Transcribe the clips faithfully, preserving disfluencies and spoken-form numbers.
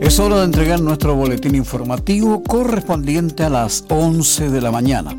Es hora de entregar nuestro boletín informativo correspondiente a las once de la mañana.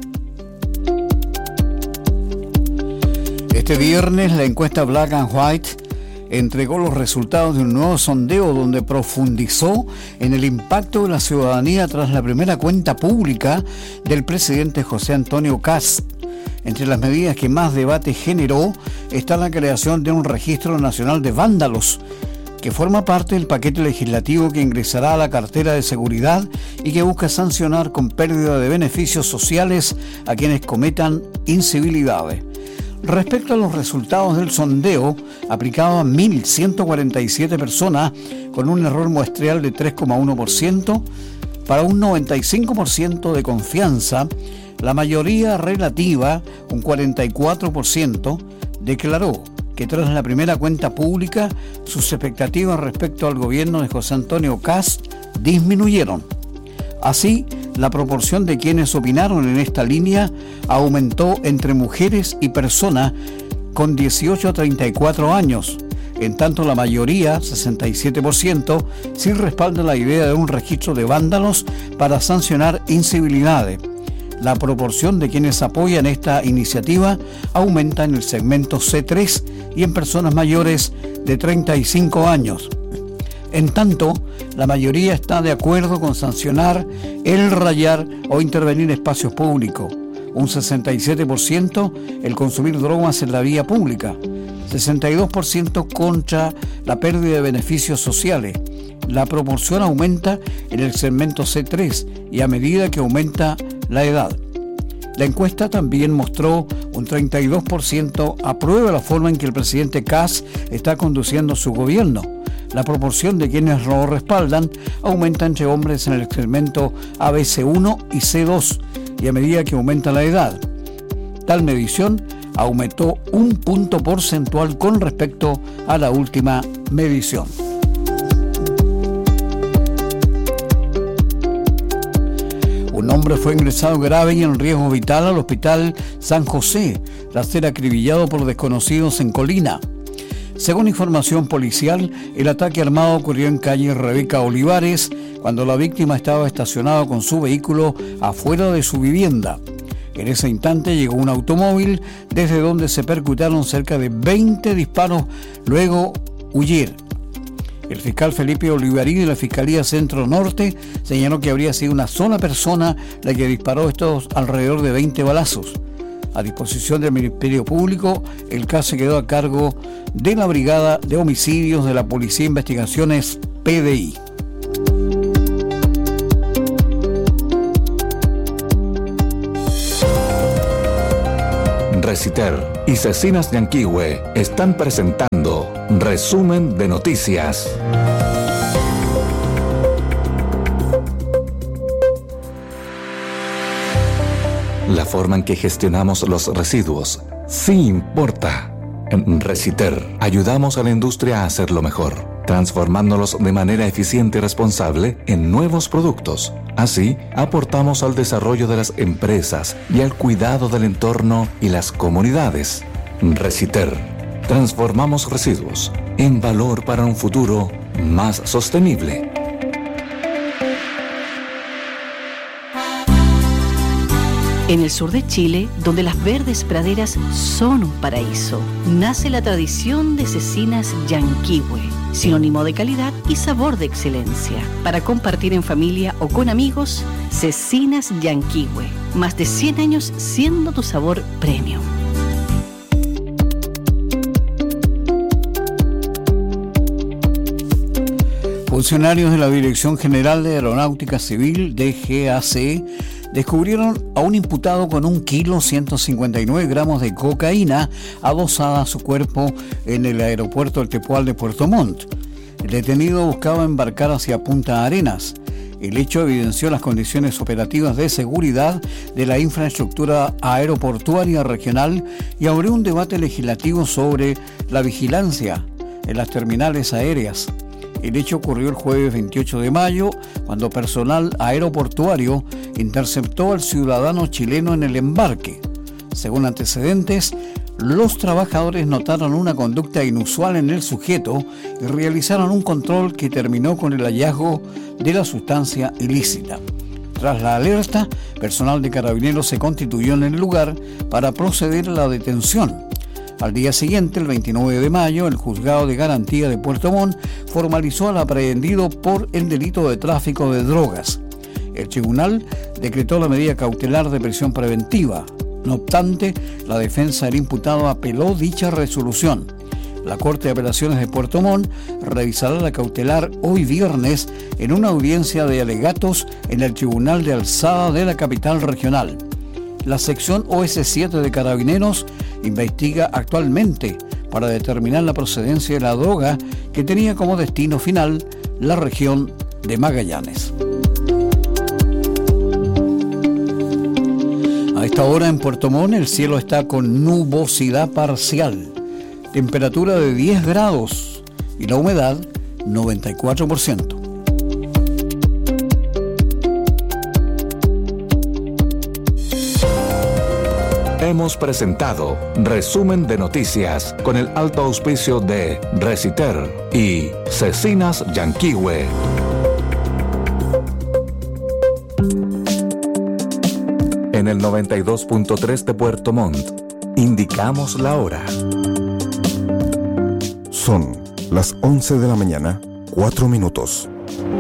Este viernes la encuesta Black and White entregó los resultados de un nuevo sondeo donde profundizó en el impacto de la ciudadanía tras la primera cuenta pública del presidente José Antonio Kast. Entre las medidas que más debate generó está la creación de un registro nacional de vándalos, que forma parte del paquete legislativo que ingresará a la cartera de seguridad y que busca sancionar con pérdida de beneficios sociales a quienes cometan incivilidades. Respecto a los resultados del sondeo, aplicado a mil ciento cuarenta y siete personas con un error muestreal de tres coma uno por ciento, para un noventa y cinco por ciento de confianza, la mayoría relativa, un cuarenta y cuatro por ciento, declaró que tras la primera cuenta pública, sus expectativas respecto al gobierno de José Antonio Kast disminuyeron. Así, la proporción de quienes opinaron en esta línea aumentó entre mujeres y personas con dieciocho a treinta y cuatro años. En tanto, la mayoría, sesenta y siete por ciento, sí respalda la idea de un registro de vándalos para sancionar incivilidades. La proporción de quienes apoyan esta iniciativa aumenta en el segmento ce tres y en personas mayores de treinta y cinco años. En tanto, la mayoría está de acuerdo con sancionar el rayar o intervenir espacios públicos. Un sesenta y siete por ciento el consumir drogas en la vía pública. sesenta y dos por ciento contra la pérdida de beneficios sociales. La proporción aumenta en el segmento ce tres y a medida que aumenta la edad. La encuesta también mostró un treinta y dos por ciento aprueba la forma en que el presidente Kast está conduciendo su gobierno. La proporción de quienes lo respaldan aumenta entre hombres en el segmento A B ce uno y ce dos y a medida que aumenta la edad. Tal medición aumentó un punto porcentual con respecto a la última medición. Un hombre fue ingresado grave y en riesgo vital al Hospital San José tras ser acribillado por desconocidos en Colina. Según información policial, el ataque armado ocurrió en calle Rebeca Olivares, cuando la víctima estaba estacionada con su vehículo afuera de su vivienda. En ese instante llegó un automóvil desde donde se percutaron cerca de veinte disparos, luego huyeron. El fiscal Felipe Olivarí de la Fiscalía Centro Norte señaló que habría sido una sola persona la que disparó estos alrededor de veinte balazos. A disposición del Ministerio Público, el caso quedó a cargo de la Brigada de Homicidios de la Policía de Investigaciones P D I. Reciter y Cecinas Yanquihue están presentando Resumen de Noticias. La forma en que gestionamos los residuos sí importa. En Reciter ayudamos a la industria a hacerlo mejor, transformándolos de manera eficiente y responsable en nuevos productos. Así, aportamos al desarrollo de las empresas y al cuidado del entorno y las comunidades. Reciter. Transformamos residuos en valor para un futuro más sostenible. En el sur de Chile, donde las verdes praderas son un paraíso, nace la tradición de Cecinas Yanquihue, sinónimo de calidad y sabor de excelencia. Para compartir en familia o con amigos, Cecinas Yanquihue, más de cien años siendo tu sabor premium. Funcionarios de la Dirección General de Aeronáutica Civil, D G A C, descubrieron a un imputado con un kilo ciento cincuenta y nueve gramos de cocaína adosada a su cuerpo en el aeropuerto del Tepual de Puerto Montt. El detenido buscaba embarcar hacia Punta Arenas. El hecho evidenció las condiciones operativas de seguridad de la infraestructura aeroportuaria regional y abrió un debate legislativo sobre la vigilancia en las terminales aéreas. El hecho ocurrió el jueves veintiocho de mayo, cuando personal aeroportuario interceptó al ciudadano chileno en el embarque. Según antecedentes, los trabajadores notaron una conducta inusual en el sujeto y realizaron un control que terminó con el hallazgo de la sustancia ilícita. Tras la alerta, personal de Carabineros se constituyó en el lugar para proceder a la detención. Al día siguiente, el veintinueve de mayo, el Juzgado de Garantía de Puerto Montt formalizó al aprehendido por el delito de tráfico de drogas. El tribunal decretó la medida cautelar de prisión preventiva. No obstante, la defensa del imputado apeló dicha resolución. La Corte de Apelaciones de Puerto Montt revisará la cautelar hoy viernes en una audiencia de alegatos en el Tribunal de Alzada de la capital regional. La sección O S siete de Carabineros investiga actualmente para determinar la procedencia de la droga que tenía como destino final la región de Magallanes. A esta hora en Puerto Montt el cielo está con nubosidad parcial. Temperatura de diez grados y la humedad noventa y cuatro por ciento. Hemos presentado Resumen de Noticias con el alto auspicio de Reciter y Cecinas Yanquihue. En el noventa y dos punto tres de Puerto Montt, indicamos la hora. Son las once de la mañana, cuatro minutos.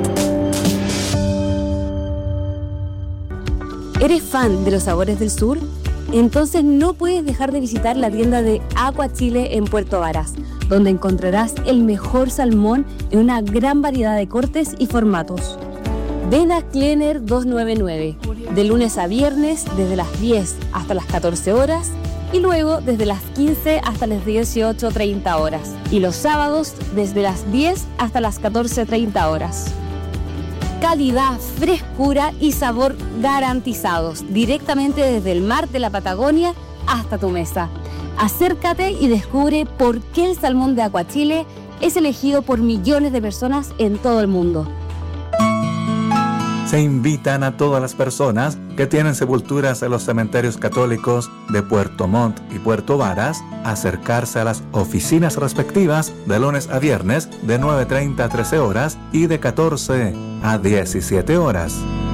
¿Eres fan de los sabores del sur? Entonces no puedes dejar de visitar la tienda de Aqua Chile en Puerto Varas, donde encontrarás el mejor salmón en una gran variedad de cortes y formatos. Ven a Kleiner doscientos noventa y nueve, de lunes a viernes desde las diez hasta las catorce horas y luego desde las quince hasta las dieciocho treinta horas y los sábados desde las diez hasta las catorce treinta horas. Calidad, frescura y sabor garantizados directamente desde el mar de la Patagonia hasta tu mesa. Acércate y descubre por qué el salmón de Aqua Chile es elegido por millones de personas en todo el mundo. Se invitan a todas las personas que tienen sepulturas en los cementerios católicos de Puerto Montt y Puerto Varas a acercarse a las oficinas respectivas de lunes a viernes de nueve treinta a trece horas y de catorce a diecisiete horas.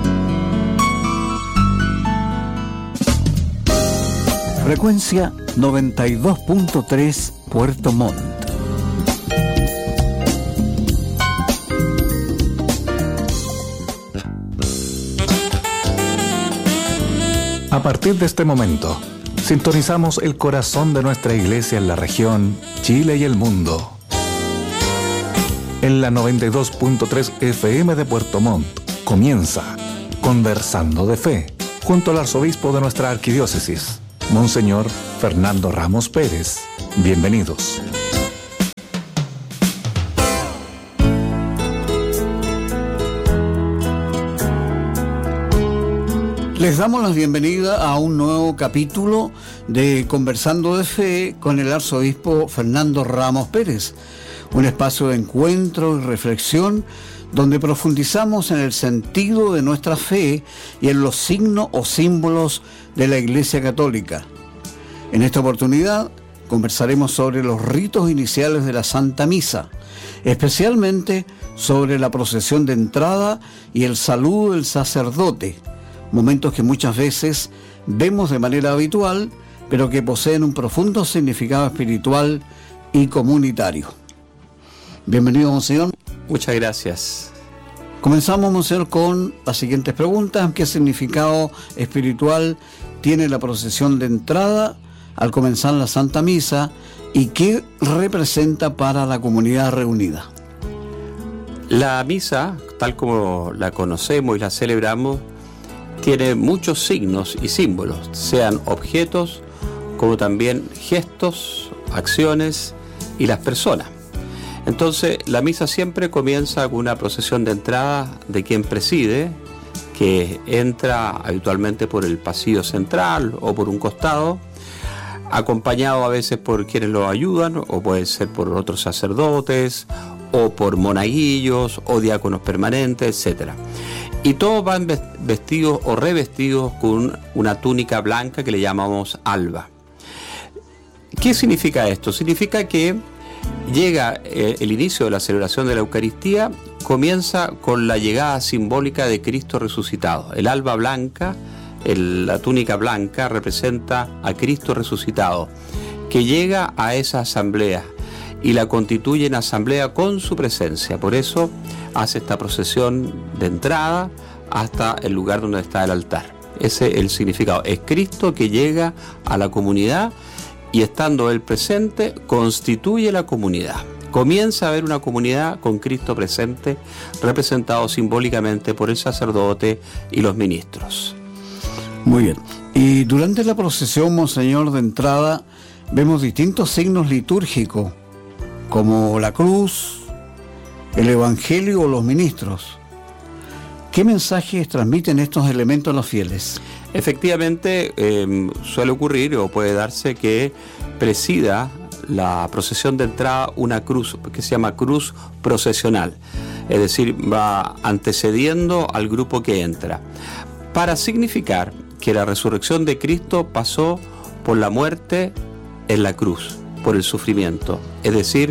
Frecuencia noventa y dos punto tres Puerto Montt. A partir de este momento, sintonizamos el corazón de nuestra iglesia en la región, Chile y el mundo. En la noventa y dos punto tres F M de Puerto Montt comienza Conversando de Fe, junto al arzobispo de nuestra arquidiócesis, Monseñor Fernando Ramos Pérez. Bienvenidos. Les damos la bienvenida a un nuevo capítulo de Conversando de Fe con el arzobispo Fernando Ramos Pérez, un espacio de encuentro y reflexión donde profundizamos en el sentido de nuestra fe y en los signos o símbolos de la Iglesia Católica. En esta oportunidad conversaremos sobre los ritos iniciales de la Santa Misa, especialmente sobre la procesión de entrada y el saludo del sacerdote, momentos que muchas veces vemos de manera habitual, pero que poseen un profundo significado espiritual y comunitario. Bienvenido, Monseñor. Muchas gracias. Comenzamos, Monseñor, con las siguientes preguntas. ¿Qué significado espiritual tiene la procesión de entrada al comenzar la Santa Misa y qué representa para la comunidad reunida? La misa, tal como la conocemos y la celebramos, tiene muchos signos y símbolos, sean objetos como también gestos, acciones y las personas. Entonces, la misa siempre comienza con una procesión de entrada de quien preside, que entra habitualmente por el pasillo central o por un costado, acompañado a veces por quienes lo ayudan, o puede ser por otros sacerdotes, o por monaguillos, o diáconos permanentes, etcétera. Y todos van vestidos o revestidos con una túnica blanca que le llamamos alba. ¿Qué significa esto? Significa que llega eh, el inicio de la celebración de la Eucaristía, comienza con la llegada simbólica de Cristo resucitado. El alba blanca, el, la túnica blanca, representa a Cristo resucitado, que llega a esa asamblea y la constituye en asamblea con su presencia. Por eso hace esta procesión de entrada hasta el lugar donde está el altar. Ese es el significado. Es Cristo que llega a la comunidad y, estando Él presente, constituye la comunidad. Comienza a haber una comunidad con Cristo presente, representado simbólicamente por el sacerdote y los ministros. Muy bien. Y durante la procesión, Monseñor, de entrada, vemos distintos signos litúrgicos, como la cruz, el Evangelio o los ministros. ¿Qué mensajes transmiten estos elementos a los fieles? Efectivamente, eh, suele ocurrir o puede darse que presida la procesión de entrada una cruz que se llama cruz procesional, es decir, va antecediendo al grupo que entra, para significar que la resurrección de Cristo pasó por la muerte en la cruz, por el sufrimiento, es decir,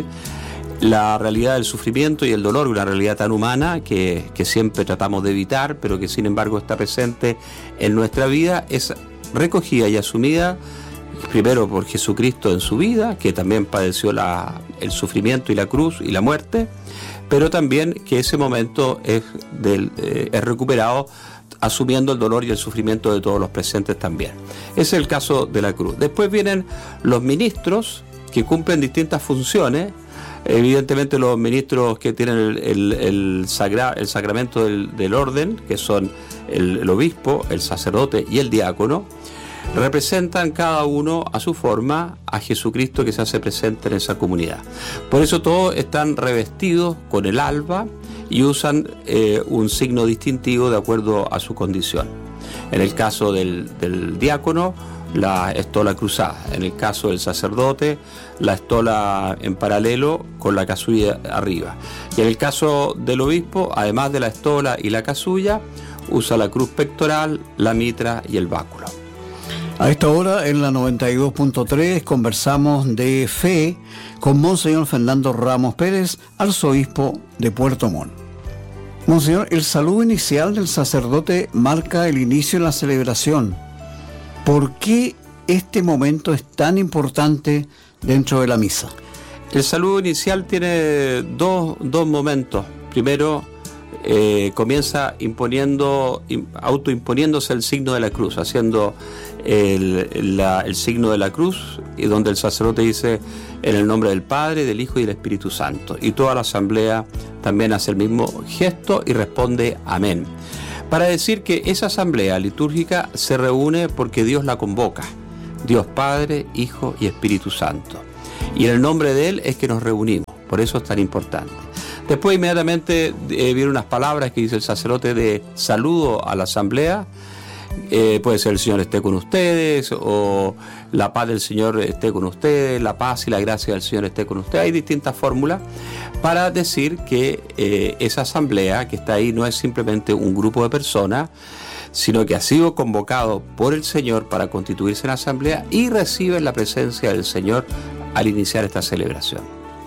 la realidad del sufrimiento y el dolor, una realidad tan humana que, que siempre tratamos de evitar, pero que sin embargo está presente en nuestra vida, es recogida y asumida primero por Jesucristo en su vida, que también padeció la, el sufrimiento y la cruz y la muerte, pero también que ese momento es, del, eh, es recuperado asumiendo el dolor y el sufrimiento de todos los presentes también. Ese es el caso de la cruz. Después vienen los ministros, que cumplen distintas funciones. Evidentemente los ministros que tienen el, el, el, sagra, el sacramento del, del orden, que son el, el obispo, el sacerdote y el diácono, representan cada uno a su forma a Jesucristo que se hace presente en esa comunidad. Por eso todos están revestidos con el alba y usan eh, un signo distintivo de acuerdo a su condición. En el caso del, del diácono, la estola cruzada. En el caso del sacerdote, la estola en paralelo con la casulla arriba. Y en el caso del obispo, además de la estola y la casulla, usa la cruz pectoral, la mitra y el báculo. A esta hora, en la noventa y dos punto tres, conversamos de fe con Monseñor Fernando Ramos Pérez, arzobispo de Puerto Montt. Monseñor, el saludo inicial del sacerdote marca el inicio de la celebración. ¿Por qué este momento es tan importante dentro de la misa? El saludo inicial tiene dos, dos momentos. Primero, eh, comienza imponiendo, autoimponiéndose el signo de la cruz, haciendo el, la, el signo de la cruz, y donde el sacerdote dice: en el nombre del Padre, del Hijo y del Espíritu Santo. Y toda la asamblea también hace el mismo gesto y responde amén, para decir que esa asamblea litúrgica se reúne porque Dios la convoca, Dios Padre, Hijo y Espíritu Santo. Y en el nombre de Él es que nos reunimos, por eso es tan importante. Después inmediatamente eh, vienen unas palabras que dice el sacerdote de saludo a la asamblea. Eh, puede ser: el Señor esté con ustedes, o la paz del Señor esté con ustedes, la paz y la gracia del Señor esté con ustedes. Hay distintas fórmulas para decir que eh, esa asamblea que está ahí no es simplemente un grupo de personas, sino que ha sido convocado por el Señor para constituirse en asamblea y recibe la presencia del Señor al iniciar esta celebración.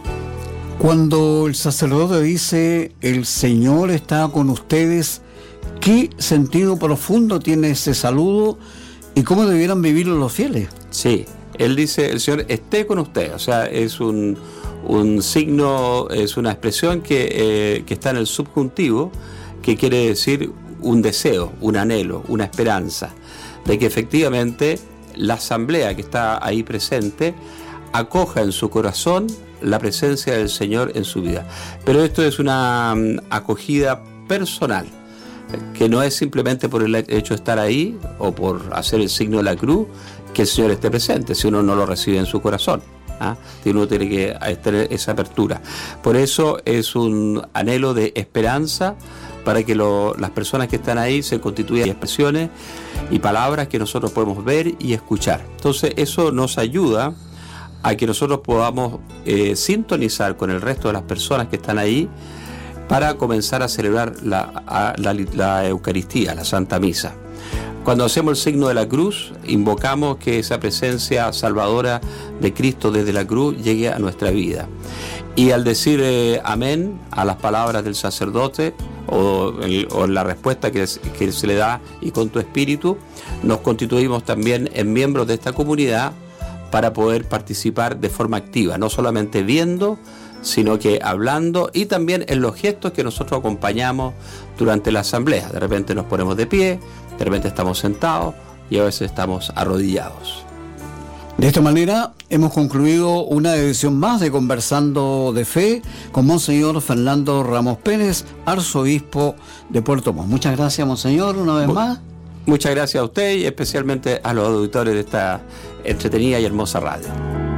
Cuando el sacerdote dice: el Señor está con ustedes, ¿qué sentido profundo tiene ese saludo y cómo debieran vivirlo los fieles? Sí, él dice: el Señor esté con ustedes, o sea, es un, un signo, es una expresión que, eh, que está en el subjuntivo, que quiere decir un deseo, un anhelo, una esperanza, de que efectivamente la asamblea que está ahí presente acoja en su corazón la presencia del Señor en su vida. Pero esto es una um, acogida personal, que no es simplemente por el hecho de estar ahí o por hacer el signo de la cruz que el Señor esté presente, si uno no lo recibe en su corazón. ¿ah? Uno tiene que tener esa apertura. Por eso es un anhelo de esperanza para que lo, las personas que están ahí se constituyan en expresiones y palabras que nosotros podemos ver y escuchar. Entonces eso nos ayuda a que nosotros podamos eh, sintonizar con el resto de las personas que están ahí para comenzar a celebrar la, a, la, la Eucaristía, la Santa Misa. Cuando hacemos el signo de la cruz, invocamos que esa presencia salvadora de Cristo desde la cruz llegue a nuestra vida. Y al decir eh, amén a las palabras del sacerdote o, el, o la respuesta que, que se le da y con tu espíritu, nos constituimos también en miembros de esta comunidad para poder participar de forma activa, no solamente viendo, sino que hablando y también en los gestos que nosotros acompañamos durante la asamblea. De repente nos ponemos de pie, de repente estamos sentados y a veces estamos arrodillados. De esta manera hemos concluido una edición más de Conversando de Fe con Monseñor Fernando Ramos Pérez, arzobispo de Puerto Montt. Muchas gracias, Monseñor, una vez más. Muchas gracias a usted y especialmente a los auditores de esta entretenida y hermosa radio.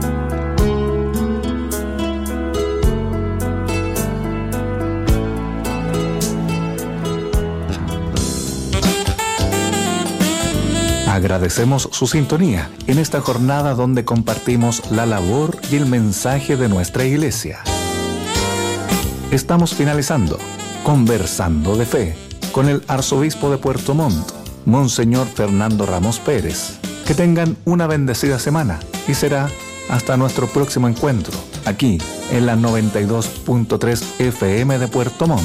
Agradecemos su sintonía en esta jornada donde compartimos la labor y el mensaje de nuestra iglesia. Estamos finalizando Conversando de Fe con el arzobispo de Puerto Montt, Monseñor Fernando Ramos Pérez. Que tengan una bendecida semana y será hasta nuestro próximo encuentro aquí en la noventa y dos punto tres F M de Puerto Montt.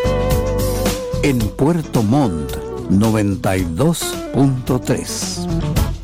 En Puerto Montt, noventa y dos punto tres.